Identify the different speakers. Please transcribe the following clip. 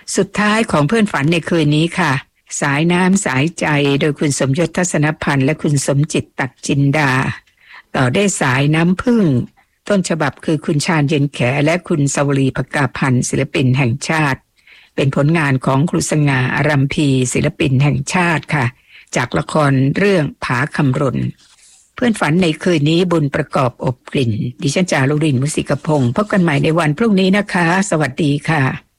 Speaker 1: สุดท้ายของเพื่อนฝันในคืนนี้ค่ะสายน้ำสายใจโดยคุณสมยศทัศนพันธ์และคุณสมจิตตักจินดาต่อได้สายน้ำผึ้งต้นฉบับคือคุณชาญเย็นแขและคุณสวรีภกาพันธ์ศิลปินแห่งชาติเป็นผลงานของครูสง่าอารัมพีศิลปินแห่งชาติค่ะจากละครเรื่องผาคำรณเพื่อนฝันในคืนนี้บุญประกอบอบกลิ่นดิฉันจารุรินทร์ มุสิกพงศ์พบกันใหม่ในวันพรุ่งนี้นะคะสวัสดีค่ะ